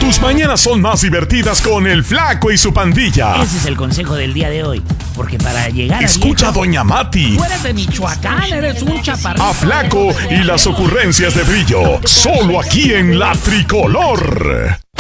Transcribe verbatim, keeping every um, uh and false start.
Tus mañanas son más divertidas con el Flaco y su pandilla. Ese es el consejo del día de hoy. Porque para llegar a Escucha a viejo, Doña Mati. Tú eres de Michoacán, eres un chaparrito. A Flaco y las ocurrencias de Brillo. Solo aquí en La Tricolor.